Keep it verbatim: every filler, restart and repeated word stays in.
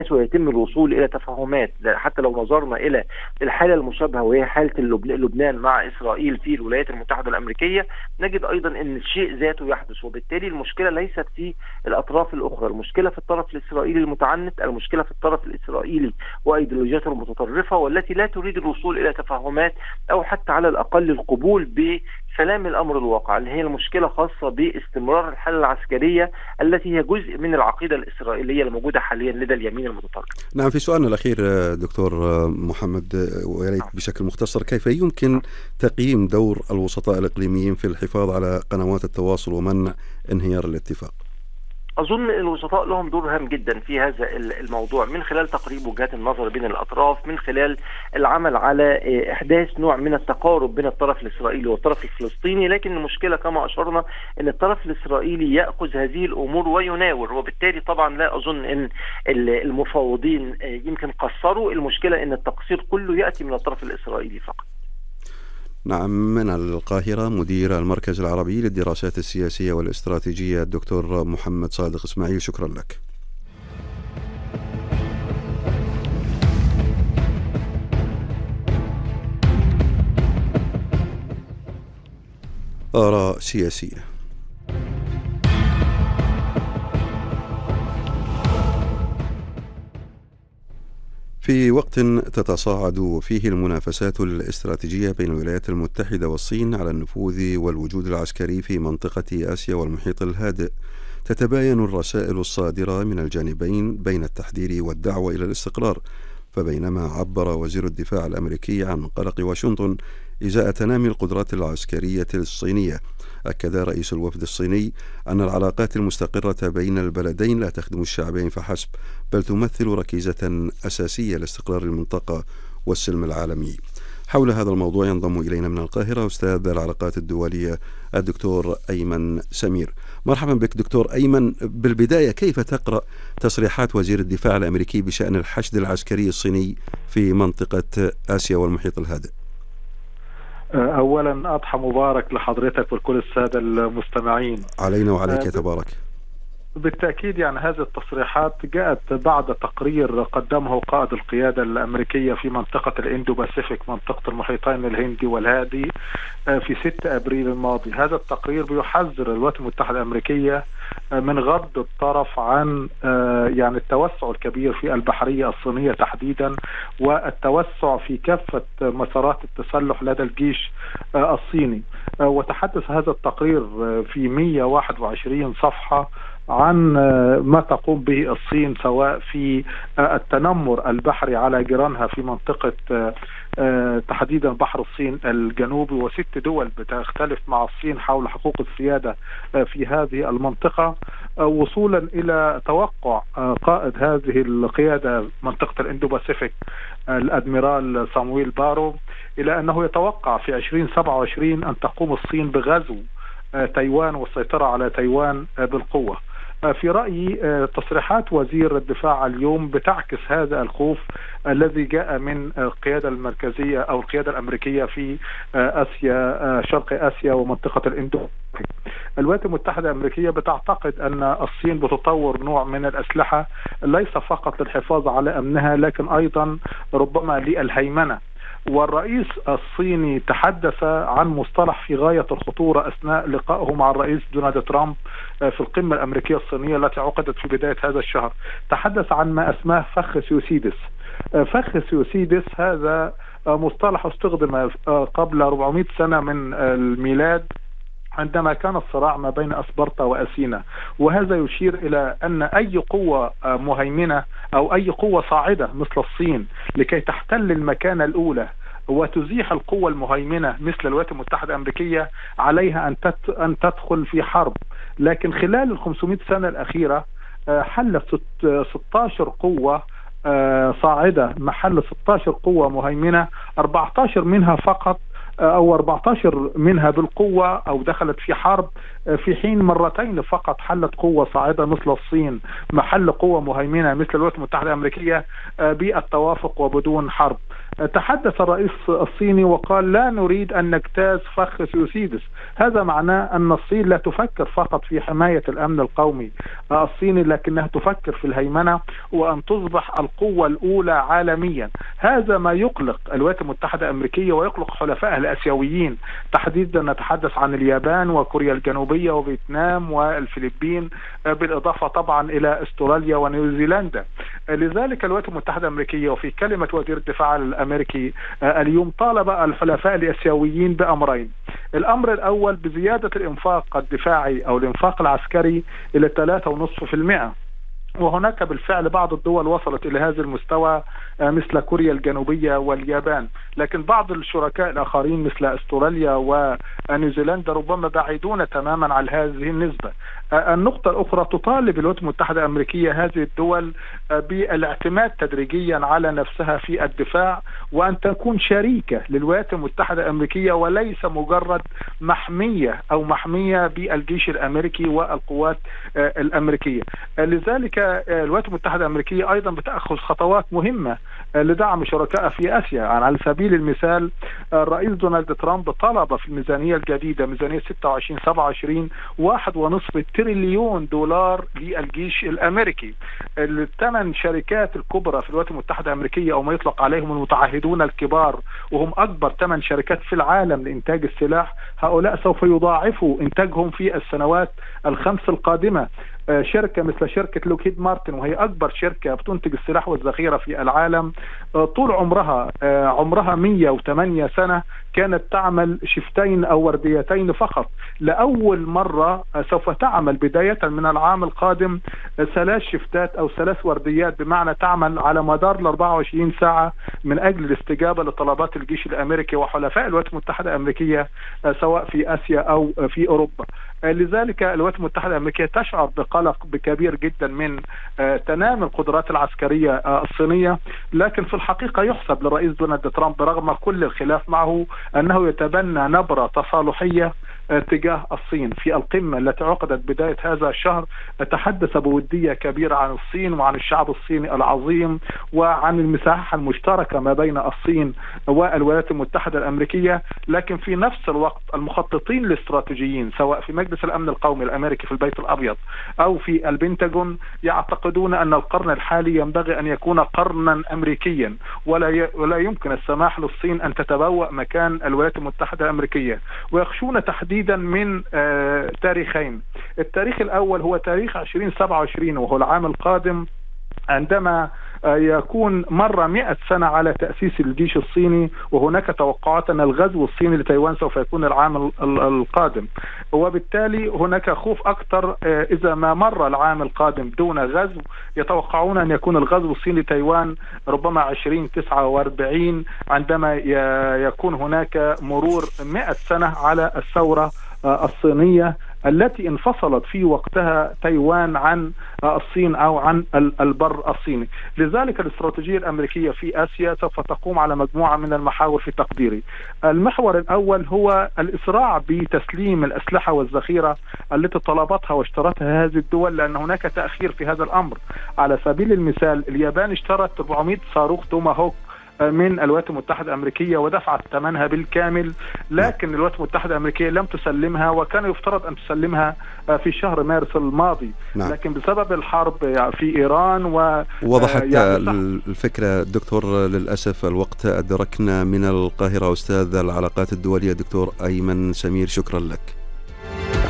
ويتم الوصول إلى تفاهمات. حتى لو نظرنا إلى الحالة المشابهة وهي حالة لبنان مع إسرائيل في الولايات المتحدة الأمريكية، نجد أيضا أن الشيء ذاته يحدث. وبالتالي المشكلة ليست في الأطراف الأخرى، المشكلة في الطرف الإسرائيلي المتعنت، المشكلة في الطرف الإسرائيلي وأيديولوجياته المتطرفة والتي لا تريد الوصول إلى تفاهمات أو حتى على الأقل القبول بسلام الأمر الواقع، اللي هي المشكلة خاصة باستمرار الحالة العسكرية التي هي جزء من العقيدة الإسرائيلية الموجودة حاليا لدى اليمين المتطرف. نعم، في سؤالنا الأخير دكتور محمد، ويريت بشكل مختصر كيف يمكن تقييم دور الوسطاء الإقليميين في الحفاظ على قنوات التواصل ومنع انهيار الاتفاق؟ أظن الوسطاء لهم دور هام جدا في هذا الموضوع، من خلال تقريب وجهات النظر بين الأطراف، من خلال العمل على إحداث نوع من التقارب بين الطرف الإسرائيلي والطرف الفلسطيني. لكن المشكلة كما أشرنا أن الطرف الإسرائيلي يأخذ هذه الأمور ويناور، وبالتالي طبعا لا أظن أن المفاوضين يمكن قصروا. المشكلة أن التقصير كله يأتي من الطرف الإسرائيلي فقط. نعم، من القاهرة مدير المركز العربي للدراسات السياسية والاستراتيجية الدكتور محمد صادق إسماعيل، شكرا لك. آراء سياسية. في وقت تتصاعد فيه المنافسات الاستراتيجية بين الولايات المتحدة والصين على النفوذ والوجود العسكري في منطقة آسيا والمحيط الهادئ، تتباين الرسائل الصادرة من الجانبين بين التحذير والدعوة إلى الاستقرار. فبينما عبر وزير الدفاع الأمريكي عن قلق واشنطن إزاء تنامي القدرات العسكرية الصينية، أكد رئيس الوفد الصيني أن العلاقات المستقرة بين البلدين لا تخدم الشعبين فحسب، بل تمثل ركيزة أساسية لاستقرار المنطقة والسلم العالمي. حول هذا الموضوع ينضم إلينا من القاهرة أستاذ العلاقات الدولية الدكتور أيمن سمير. مرحبا بك دكتور أيمن. بالبداية، كيف تقرأ تصريحات وزير الدفاع الأمريكي بشأن الحشد العسكري الصيني في منطقة آسيا والمحيط الهادئ؟ أولا أضحى مبارك لحضرتك ولكل السادة المستمعين. علينا وعليك تبارك. بالتأكيد يعني هذه التصريحات جاءت بعد تقرير قدمه قائد القيادة الأمريكية في منطقة الإندو باسيفيك، منطقة المحيطين الهندي والهادي، في ستة أبريل الماضي. هذا التقرير بيحذر الولايات المتحدة الأمريكية من غض الطرف عن يعني التوسع الكبير في البحرية الصينية تحديدا، والتوسع في كافة مسارات التسلح لدى الجيش الصيني. وتحدث هذا التقرير في مئة وواحد وعشرين صفحة عن ما تقوم به الصين، سواء في التنمر البحري على جيرانها في منطقة تحديدا بحر الصين الجنوبي، وست دول بتختلف مع الصين حول حقوق السيادة في هذه المنطقة، وصولا إلى توقع قائد هذه القيادة منطقة الإندو باسيفيك الأدميرال صامويل بارو إلى أنه يتوقع في ألفين وسبعة وعشرين أن تقوم الصين بغزو تايوان والسيطرة على تايوان بالقوة. في رأيي تصريحات وزير الدفاع اليوم بتعكس هذا الخوف الذي جاء من القيادة المركزية أو القيادة الأمريكية في آسيا، شرق آسيا ومنطقة الإندو. الولايات المتحدة الأمريكية بتعتقد أن الصين بتطور نوع من الأسلحة ليس فقط للحفاظ على أمنها لكن أيضا ربما للهيمنة. والرئيس الصيني تحدث عن مصطلح في غاية الخطورة أثناء لقائه مع الرئيس دونالد ترامب في القمة الأمريكية الصينية التي عقدت في بداية هذا الشهر. تحدث عن ما اسماه فخ سيوسيدس. فخ سيوسيدس هذا مصطلح استخدم قبل أربعمئة سنة من الميلاد عندما كان الصراع ما بين أسبرتا وأثينا، وهذا يشير إلى أن أي قوة مهيمنة أو أي قوة صاعدة مثل الصين لكي تحتل المكانة الأولى وتزيح القوة المهيمنة مثل الولايات المتحدة الأمريكية عليها أن أن تدخل في حرب. لكن خلال الخمسمائة سنة الأخيرة حلت ستة عشر قوة صاعدة محل ستة عشر قوة مهيمنة، أربعة عشر منها فقط أو أربعة عشر منها بالقوة أو دخلت في حرب، في حين مرتين فقط حلت قوة صاعدة مثل الصين محل قوة مهيمنة مثل الولايات المتحدة الأمريكية بالتوافق وبدون حرب. تحدث الرئيس الصيني وقال لا نريد أن نجتاز فخ سيوسيدس. هذا معناه أن الصين لا تفكر فقط في حماية الأمن القومي الصيني، لكنها تفكر في الهيمنة وأن تصبح القوة الأولى عالميا. هذا ما يقلق الولايات المتحدة الأمريكية ويقلق حلفائها الآسيويين، تحديدا نتحدث عن اليابان وكوريا الجنوبية وفيتنام والفلبين، بالإضافة طبعا إلى استراليا ونيوزيلندا. لذلك الولايات المتحدة الأمريكية وفي كلمة وزير الدفاع الأمريكي اليوم طالب الحلفاء الآسيويين بأمرين. الأمر الأول بزيادة الإنفاق الدفاعي أو الإنفاق العسكري إلى ثلاثة فاصلة خمسة بالمئة، وهناك بالفعل بعض الدول وصلت إلى هذا المستوى مثل كوريا الجنوبية واليابان، لكن بعض الشركاء الآخرين مثل استراليا ونيوزيلندا ربما بعيدون تماما عن هذه النسبة. النقطة الأخرى تطالب الولايات المتحدة الأمريكية هذه الدول بالاعتماد تدريجيا على نفسها في الدفاع، وأن تكون شريكة للولايات المتحدة الأمريكية وليس مجرد محمية أو محمية بالجيش الأمريكي والقوات الأمريكية. لذلك الولايات المتحدة الأمريكية أيضا بتأخذ خطوات مهمة لدعم شركائها في آسيا. يعني على سبيل المثال الرئيس دونالد ترامب طلب في الميزانية الجديدة ميزانية ستة وعشرين سبعة وعشرين واحد ونصف تريليون دولار للجيش الأمريكي. الثمان شركات الكبرى في الولايات المتحدة الأمريكية أو ما يطلق عليهم المتعهدون الكبار، وهم أكبر ثمان شركات في العالم لإنتاج السلاح، هؤلاء سوف يضاعفوا إنتاجهم في السنوات الخمس القادمة. شركة مثل شركة لوكهيد مارتن وهي أكبر شركة بتنتج السلاح والذخيرة في العالم، طول عمرها عمرها مئة وثمانية سنة كانت تعمل شفتين أو ورديتين فقط. لأول مرة سوف تعمل بداية من العام القادم ثلاث شفتات أو ثلاث ورديات، بمعنى تعمل على مدار ال أربعة وعشرين ساعة من أجل الاستجابة لطلبات الجيش الأمريكي وحلفاء الولايات المتحدة الأمريكية سواء في آسيا أو في أوروبا. لذلك الولايات المتحدة الأمريكية تشعر بقلق كبير جدا من تنامي القدرات العسكرية الصينية، لكن في الحقيقة يحسب للرئيس دونالد ترامب رغم كل الخلاف معه أنه يتبنى نبرة تصالحية تجاه الصين. في القمة التي عقدت بداية هذا الشهر تحدث بودية كبيرة عن الصين وعن الشعب الصيني العظيم وعن المساحة المشتركة ما بين الصين والولايات المتحدة الأمريكية، لكن في نفس الوقت المخططين الاستراتيجيين سواء في مجلس الأمن القومي الأمريكي في البيت الأبيض أو في البنتاغون يعتقدون أن القرن الحالي ينبغي أن يكون قرنا أمريكيا، ولا ي... ولا يمكن السماح للصين أن تتبوأ مكان الولايات المتحدة الأمريكية، ويخشون تحديدا من آه تاريخين. التاريخ الأول هو تاريخ عشرين سبعة وعشرين وهو العام القادم، عندما يكون مر مئة سنة على تأسيس الجيش الصيني، وهناك توقعات أن الغزو الصيني لتايوان سوف يكون العام القادم، وبالتالي هناك خوف أكثر إذا ما مر العام القادم دون غزو. يتوقعون أن يكون الغزو الصيني لتايوان ربما عشرين تسعة وأربعين عندما يكون هناك مرور مئة سنة على الثورة الصينية التي انفصلت في وقتها تايوان عن الصين أو عن البر الصيني. لذلك الاستراتيجية الأمريكية في آسيا سوف تقوم على مجموعة من المحاور في تقديري. المحور الأول هو الإسراع بتسليم الأسلحة والذخيرة التي طلبتها واشترتها هذه الدول، لأن هناك تأخير في هذا الأمر. على سبيل المثال اليابان اشترت أربعمئة صاروخ توماهوك من الولايات المتحدة الأمريكية ودفعت ثمنها بالكامل، لكن الولايات المتحدة الأمريكية لم تسلمها، وكان يفترض أن تسلمها في شهر مارس الماضي. نعم. لكن بسبب الحرب في إيران و وضحت يعني الفكرة. دكتور للأسف الوقت أدركنا من القاهرة. أستاذ العلاقات الدولية دكتور أيمن سمير، شكرا لك.